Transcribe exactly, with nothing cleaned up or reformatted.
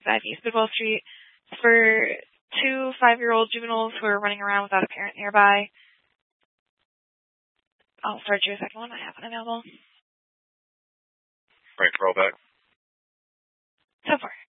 sixty-five East Bidwell Street. It's for two five-year-old juveniles who are running around without a parent nearby. I'll start you a second one. I have one available. Right, roll back. So far.